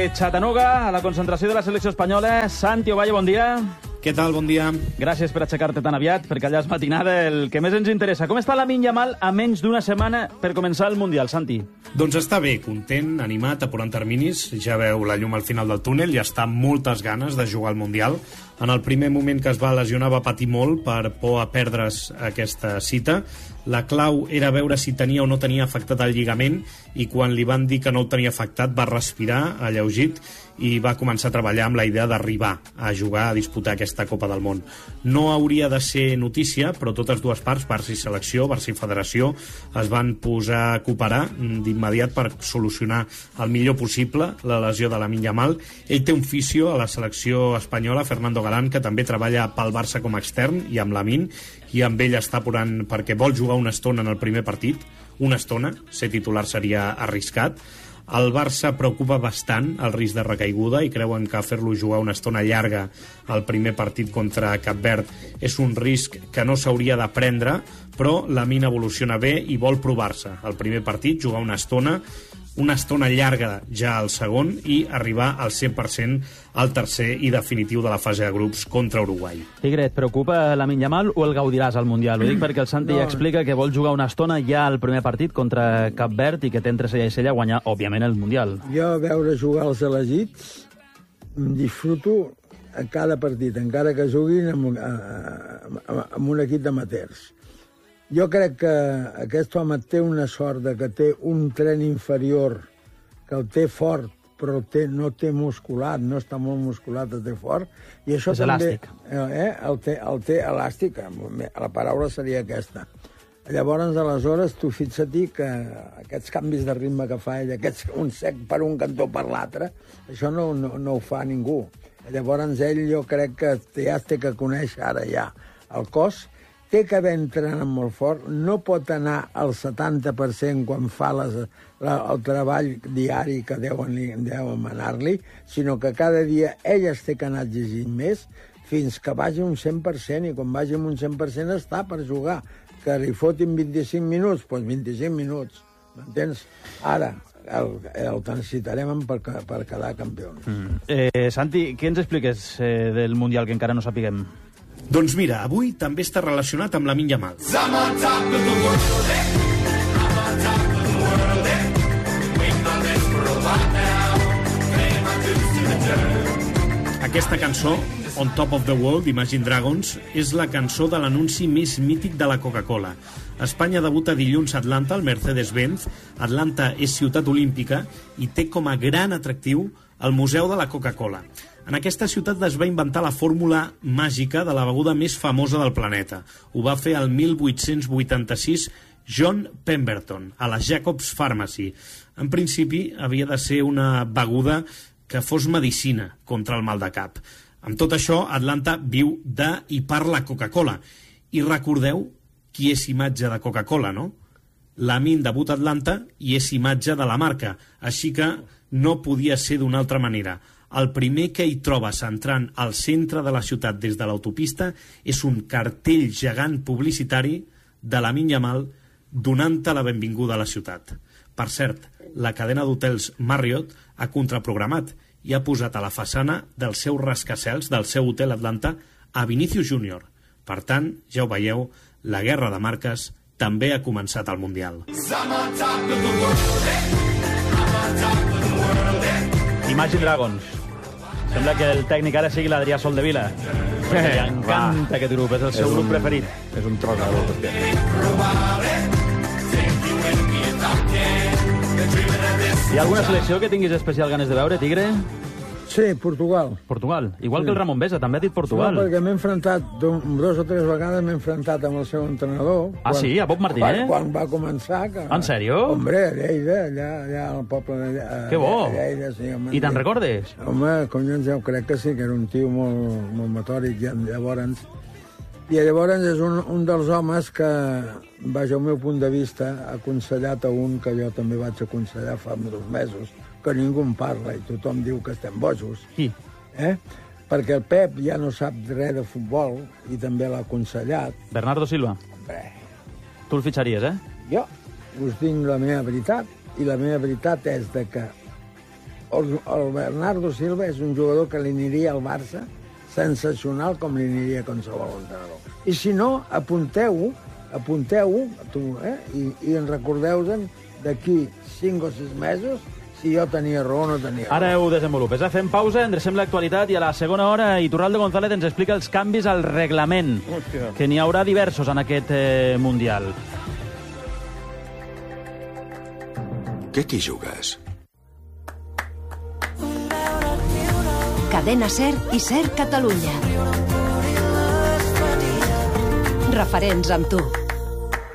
Chattanooga, a la concentració de la selecció espanyola. Santi Ovalle, bon dia. Què tal? Bon dia. Gràcies per aixecar-te tan aviat, perquè allà és matinada el que més ens interessa. Com està Lamine Yamal a menys d'una setmana per començar el Mundial, Santi? Doncs està bé, content, animat, apurant terminis. Ja veu la llum al final del túnel i està amb moltes ganes de jugar al Mundial. En el primer moment que es va lesionar va patir molt per por a perdre's aquesta cita. La clau era veure si tenia o no tenia afectat el lligament i quan li van dir que no el tenia afectat va respirar alleugit i va començar a treballar amb la idea d'arribar a jugar, a disputar aquesta Copa del Món. No hauria de ser notícia, però totes dues parts, Barça i selecció, Barça i federació, es van posar a cooperar d'immediat per solucionar el millor possible la lesió de Lamine Yamal. Ell té un fisio a la selecció espanyola, Fernando Galán, que també treballa pel Barça com a extern i amb Lamine, i amb ell està apurant perquè vol jugar una estona en el primer partit, una estona, ser titular seria arriscat. El Barça preocupa bastant el risc de recaiguda i creuen que fer-lo jugar una estona llarga al primer partit contra Cap Verd és un risc que no s'hauria de prendre, però Lamine evoluciona bé i vol provar-se. El primer partit, jugar una estona llarga ja al segon i arribar al 100% al tercer i definitiu de la fase de grups contra Uruguai. Tigre, et preocupa Lamine Yamal o el gaudiràs al Mundial? Ho dic perquè el Santi explica que vol jugar una estona ja al primer partit contra Cap Verd i que té entre cella i cella guanyar, òbviament, el Mundial. Jo veure jugar els elegits disfruto a cada partit, encara que juguin amb un equip d'amateurs. Jo crec que aquest home té una sort de que té un tren inferior, que el té fort, però no té musculat, no està molt musculat, el té fort. I això és també, elàstic. El té elàstic, la paraula seria aquesta. Llavors, aleshores, tu fixa't que aquests canvis de ritme que fa ell, un sec per un cantó per l'altre, això no ho fa ningú. Llavors, ell jo crec que ja té que conèixer ara ja el cos, té que haver entrenat molt fort, no pot anar al 70% quan fa el treball diari que deuen manar-li, sinó que cada dia ell es té que anar exigint més fins que vagi un 100%, i quan vagi un 100% està per jugar. Que li fotin 25 minuts, doncs 25 minuts, m'entens? Ara, el necessitarem per quedar campions. Santi, què ens expliques del Mundial que encara no sapiguem? Doncs mira, avui també està relacionat amb Lamine Yamal. Aquesta cançó, On Top of the World, d'Imagine Dragons, és la cançó de l'anunci més mític de la Coca-Cola. Espanya debuta dilluns a Atlanta, al Mercedes-Benz. Atlanta és ciutat olímpica i té com a gran atractiu el Museu de la Coca-Cola. En aquesta ciutat es va inventar la fórmula màgica de la beguda més famosa del planeta. Ho va fer el 1886 John Pemberton, a la Jacobs Pharmacy. En principi, havia de ser una beguda que fos medicina contra el mal de cap. Amb tot això, Atlanta viu de i parla Coca-Cola. I recordeu qui és imatge de Coca-Cola, no? Lamine debuta a Atlanta i és imatge de la marca, així que no podia ser d'una altra manera. El primer que hi trobes entrant al centre de la ciutat des de l'autopista és un cartell gegant publicitari de Lamine Yamal donant-te la benvinguda a la ciutat. Per cert, la cadena d'hotels Marriott ha contraprogramat i ha posat a la façana del seu rascacels, del seu hotel Atlanta, a Vinicius Júnior. Per tant, ja ho veieu, la guerra de marques també ha començat al Mundial. Imagine Dragons. Sembla que el tècnic ara sigui l'Adrià Soldevila. Li encanta aquest grup, és el seu grup preferit. És un tros de grup. Hi ha alguna selecció que tinguis especial ganes de veure, Tigre? Sí, Portugal. Portugal. Igual que el Ramon Besa, també ha dit Portugal. No, perquè m'he enfrontat, 2 o 3 vegades m'he enfrontat amb el seu entrenador. Ah, sí? A Bob Martínez? Quan va començar. En sèrio? Hombre, a Lleida, allà al poble de Lleida. Que bo! Lleida, sí, I te'n recordes? Home, collons, jo crec que sí, que era un tio molt metòric, llavors. I llavors és un dels homes que, vaja, al meu punt de vista, ha aconsellat a un que jo també vaig aconsellar fa 2 mesos, que ningú en parla i tothom diu que estem bojos. Qui? Perquè el Pep ja no sap res de futbol i també l'ha aconsellat. Bernardo Silva. Bé, Tu el fitxaries, eh? jo us dic la meva veritat, i la meva veritat és de que el Bernardo Silva és un jugador que li aniria al Barça sensacional com li aniria a qualsevol entrenador. I si no, apunteu-ho, i en recordeu-se'n d'aquí 5 o 6 mesos si jo tenia raó o no tenia raó. Ara ho desenvolupes. Fem pausa, endrecem l'actualitat i a la segona hora Iturralde González ens explica els canvis al reglament, que n'hi haurà diversos en aquest Mundial. Què t'hi jugues? Cadena SER i SER Catalunya. Referents amb tu.